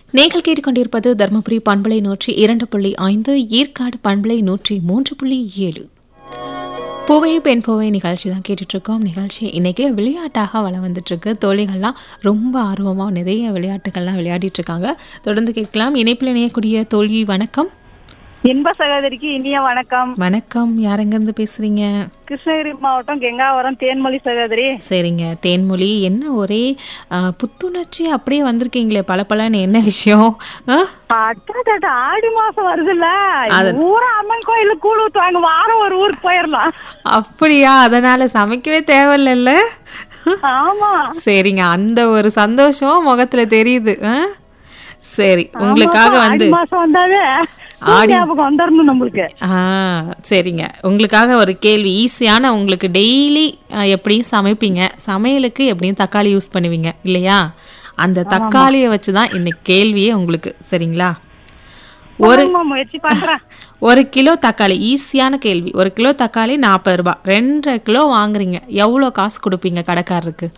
நீங்கள் கேட்டுக்கொண்டிருப்பது தர்மபுரி பண்பலை 102.5, ஏற்காடு பண்பலை 103.7. பூவை பெண் பூவை நிகழ்ச்சி தான் கேட்டுட்ருக்கோம். நிகழ்ச்சி இன்றைக்கி விளையாட்டாக வளம் வந்துட்டுருக்கு. தோழிகள்லாம் ரொம்ப ஆர்வமாக நிறைய விளையாட்டுகள்லாம் விளையாடிட்டுருக்காங்க. தொடர்ந்து கேட்கலாம். இணைப்பில் இணையக்கூடிய தோல்வி வணக்கம். இன்ப சகோதரிக்கு இனிய வணக்கம். வணக்கம். யார் எங்கேருந்து பேசுகிறீங்க? கிருஷ்ணகிரி மாவட்டம் கெங்காவரம் தேன்மொழி சகோதரி. சரிங்க தேன்மொழி, என்ன ஒரே புத்துணர்ச்சி அப்படியே வந்திருக்கீங்களே பல என்ன விஷயம்? ஆடி மாசம் வருதுல்ல, ஊரா அம்மன் கோயிலுக்கு கூழ் ஊத்துவாங்க, வாரம் ஒரு ஊருக்கு போயிடலாம். அப்படியா? அதனால சமைக்கவே தேவையில்ல. ஆமா சரிங்க, அந்த ஒரு சந்தோஷம் முகத்துல தெரியுது. சரி, உங்களுக்காக வந்து மாசம் வந்தாவே வந்துடணும் நம்மளுக்கு. சரிங்க, உங்களுக்காக ஒரு கேள்வி. ஈஸியான, உங்களுக்கு டெய்லி எப்படியும் சமைப்பீங்க, சமையலுக்கு எப்படியும் தக்காளி யூஸ் பண்ணுவீங்க இல்லையா? அந்த தக்காளியை வச்சுதான் இன்னைக்கு கேள்வியே உங்களுக்கு. சரிங்களா? ஒரு கிலோ தக்காளி, ஈஸியான கேள்வி. ஒரு கிலோ தக்காளி 40 ரூபாய். 2.5 கிலோ வாங்குறீங்க, எவ்வளவு காசு கொடுப்பீங்க கடைக்காரருக்கு?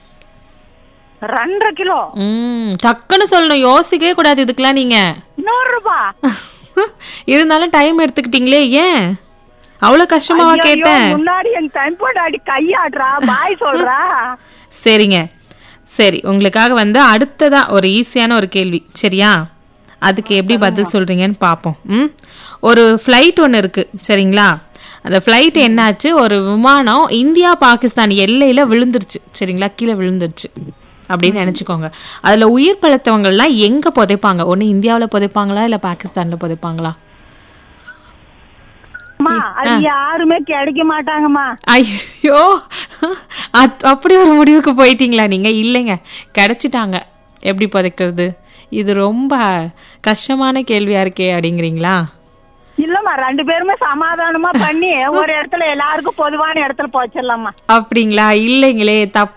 2.5 கிலோ. டக்குன்னு சொல்லணும், யோசிக்கவே கூடாது இதுக்கெல்லாம். நீங்க 100 ரூபாய் இருந்தாலும் டைம் எடுத்துக்கிட்டீங்களே, ஏன் அவ்வளவு கஷ்டமாவா கேட்டேன்? முன்னாடி என் டைம் போட்டு கையாடுறா, பாய் சொல்றா. சரிங்க, சரி, உங்களுக்காக வந்து அடுத்ததா ஒரு ஈஸியான ஒரு கேள்வி. சரியா? அதுக்கு எப்படி பதில் சொல்றீங்கன்னு பாப்போம். ஒரு ஃப்ளைட் ஒன்று இருக்கு. சரிங்களா? அந்த ஃப்ளைட் என்னாச்சு, ஒரு விமானம் இந்தியா பாகிஸ்தான் எல்லையில விழுந்துருச்சு. சரிங்களா? கீழே விழுந்துருச்சு அப்படின்னு நினைச்சுக்கோங்க. அதுல உயிர் பழத்தவங்கள்லாம் எங்க புதைப்பாங்க? ஒண்ணு இந்தியாவில புதைப்பாங்களா இல்ல பாகிஸ்தான்ல புதைப்பாங்களா? யாருமே கிடைக்க மாட்டாங்கம்மா. ஐயோ, அப்படி ஒரு முடிவுக்கு போயிட்டீங்களா நீங்க? இல்லைங்க, கிடைச்சிட்டாங்க. எப்படி புதைக்கிறது? இது ரொம்ப கஷ்டமான கேள்வியா இருக்கே அப்படிங்கிறீங்களா? இல்லம்மா, 2 பேருமே சமாதானமா பண்ணி ஒரு இடத்துல எல்லாருக்கும் பொதுவான இடத்துல போச்சிடலாமா. அப்படிங்களா? இல்லைங்களே, தப்பு.